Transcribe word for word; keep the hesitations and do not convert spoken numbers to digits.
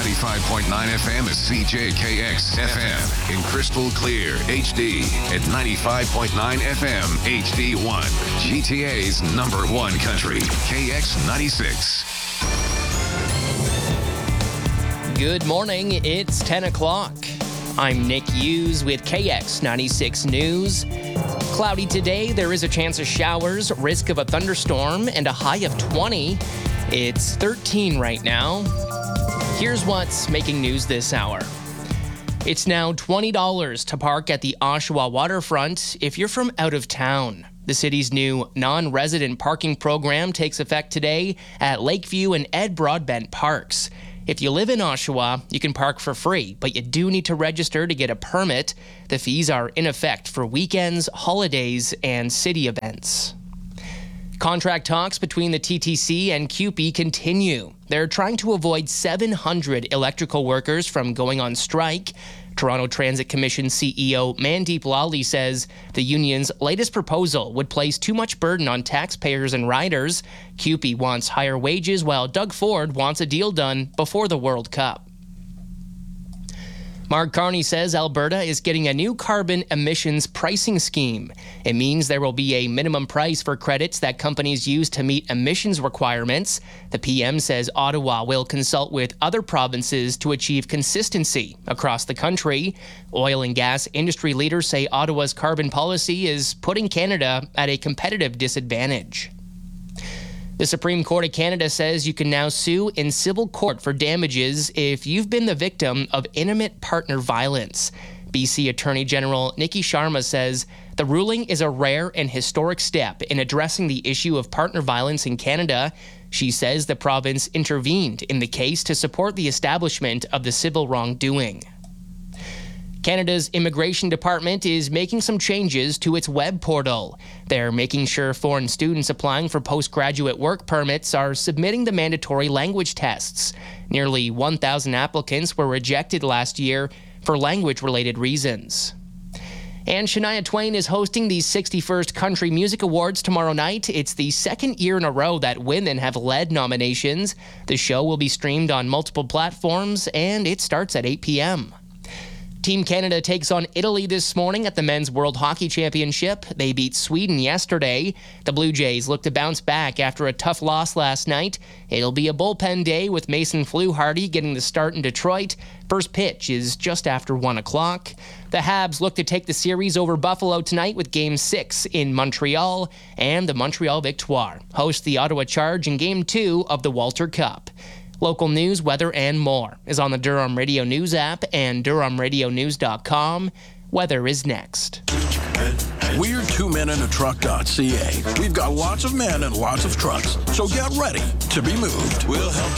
ninety-five point nine F M is C J K X F M in crystal clear H D at ninety-five point nine F M H D one. G T A's number one country, K X ninety-six. Good morning, it's ten o'clock. I'm Nick Hughes with K X ninety-six News. Cloudy today, there is a chance of showers, risk of a thunderstorm, and a high of twenty. It's thirteen right now. Here's what's making news this hour. It's now twenty dollars to park at the Oshawa waterfront if you're from out of town. The city's new non-resident parking program takes effect today at Lakeview and Ed Broadbent parks. If you live in Oshawa, you can park for free, but you do need to register to get a permit. The fees are in effect for weekends, holidays, and city events. Contract talks between the T T C and C U P E continue. They're trying to avoid seven hundred electrical workers from going on strike. Toronto Transit Commission C E O Mandeep Lally says the union's latest proposal would place too much burden on taxpayers and riders. C U P E wants higher wages, while Doug Ford wants a deal done before the World Cup. Mark Carney says Alberta is getting a new carbon emissions pricing scheme. It means there will be a minimum price for credits that companies use to meet emissions requirements. The P M says Ottawa will consult with other provinces to achieve consistency across the country. Oil and gas industry leaders say Ottawa's carbon policy is putting Canada at a competitive disadvantage. The Supreme Court of Canada says you can now sue in civil court for damages if you've been the victim of intimate partner violence. B C Attorney General Nikki Sharma says the ruling is a rare and historic step in addressing the issue of partner violence in Canada. She says the province intervened in the case to support the establishment of the civil wrongdoing. Canada's Immigration Department is making some changes to its web portal. They're making sure foreign students applying for postgraduate work permits are submitting the mandatory language tests. Nearly one thousand applicants were rejected last year for language-related reasons. And Shania Twain is hosting the sixty-first Country Music Awards tomorrow night. It's the second year in a row that women have led nominations. The show will be streamed on multiple platforms, and it starts at eight p.m. Team Canada takes on Italy this morning at the Men's World Hockey Championship. They beat Sweden yesterday. The Blue Jays look to bounce back after a tough loss last night. It'll be a bullpen day with Mason Fluharty getting the start in Detroit. First pitch is just after one o'clock. The Habs look to take the series over Buffalo tonight with Game six in Montreal. And the Montreal Victoire host the Ottawa Charge in Game two of the Walter Cup. Local news, weather, and more is on the Durham Radio News app and durham radio news dot com. Weather is next. We're two men in a truck dot c a. We've got lots of men and lots of trucks, so get ready to be moved. We'll help